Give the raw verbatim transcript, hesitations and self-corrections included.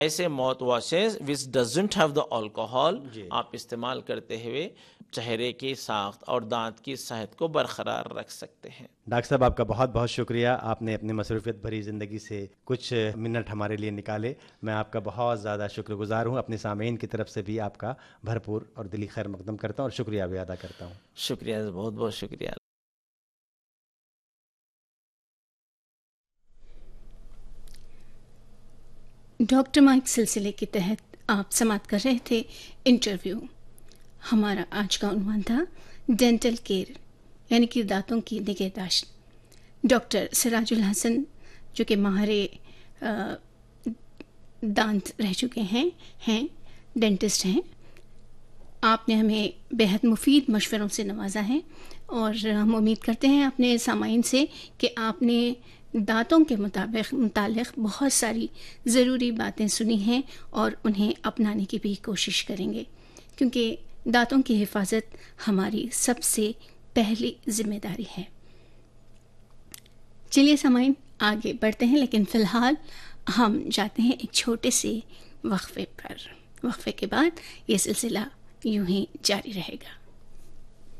ایسے mouth washes which doesn't have the alcohol جی. آپ استعمال کرتے ہوئے چہرے کی ساخت اور دانت کی صحت کو برقرار رکھ سکتے ہیں. ڈاکٹر صاحب آپ کا بہت بہت شکریہ، آپ نے اپنی مصروفیت بھری زندگی سے کچھ منٹ ہمارے لیے نکالے. میں آپ کا بہت زیادہ شکر گزار ہوں. اپنے سامعین کی طرف سے بھی آپ کا بھرپور اور دلی خیر مقدم کرتا ہوں اور شکریہ بھی ادا کرتا ہوں. شکریہ، بہت بہت شکریہ. ڈاکٹر مائک سلسلے کے تحت آپ سماعت کر رہے تھے انٹرویو. ہمارا آج کا عنوان تھا ڈینٹل کیئر یعنی کہ دانتوں کی نگہداشت. ڈاکٹر سراج الحسن جو کہ ماہر دانت رہ چکے ہیں ہیں ڈینٹسٹ ہیں. آپ نے ہمیں بہت مفید مشوروں سے نوازا ہے اور ہم امید کرتے ہیں اپنے سامعین سے کہ آپ نے دانتوں کے مطابق متعلق بہت ساری ضروری باتیں سنی ہیں اور انہیں اپنانے کی بھی کوشش کریں گے، کیونکہ دانتوں کی حفاظت ہماری سب سے پہلی ذمہ داری ہے. چلیے سامعین آگے بڑھتے ہیں، لیکن فی الحال ہم جاتے ہیں ایک چھوٹے سے وقفے پر. وقفے کے بعد یہ سلسلہ یوں ہی جاری رہے گا.